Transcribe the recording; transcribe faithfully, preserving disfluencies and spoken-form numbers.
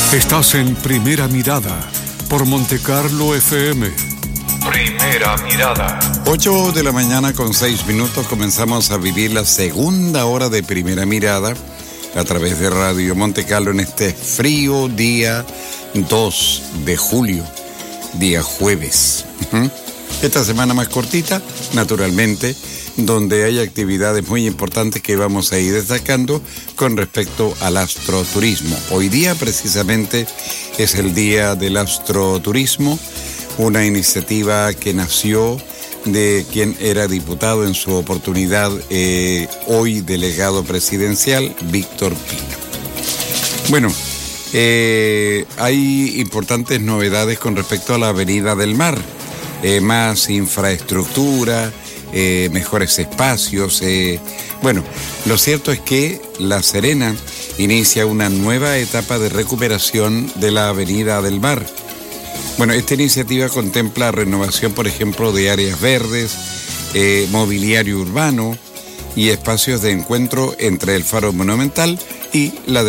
Estás en Primera Mirada por Montecarlo F M. Primera Mirada. ocho de la mañana con seis minutos comenzamos a vivir la segunda hora de Primera Mirada a través de Radio Montecarlo en este frío día dos de julio, día jueves. Esta semana más cortita, naturalmente, donde hay actividades muy importantes que vamos a ir destacando con respecto al astroturismo. Hoy día precisamente es el día del astroturismo, una iniciativa que nació de quien era diputado en su oportunidad, eh, hoy delegado presidencial, Víctor Pina. Bueno, eh, hay importantes novedades con respecto a la Avenida del Mar, eh, más infraestructura, Eh, mejores espacios. Eh. Bueno, lo cierto es que La Serena inicia una nueva etapa de recuperación de la Avenida del Mar. Bueno, esta iniciativa contempla renovación, por ejemplo, de áreas verdes, eh, mobiliario urbano y espacios de encuentro entre el Faro Monumental y la de